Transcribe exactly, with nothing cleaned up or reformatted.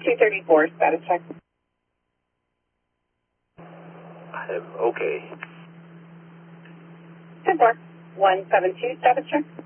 two thirty-four, status check. I'm okay. ten four, one seven two, status check.